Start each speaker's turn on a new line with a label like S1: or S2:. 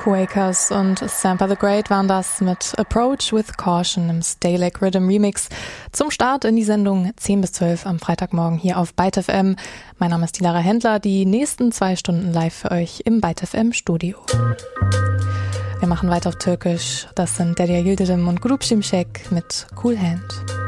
S1: Quakers und Sampa the Great waren das mit Approach with Caution im Stay Like Rhythm Remix zum Start in die Sendung 10 bis 12 am Freitagmorgen hier auf Byte FM. Mein Name ist Dilara Händler, die nächsten 2 Stunden live für euch im Byte FM Studio. Wir machen weiter auf Türkisch. Das sind Derya Yildirim und Grup Şimşek mit Cool Hand.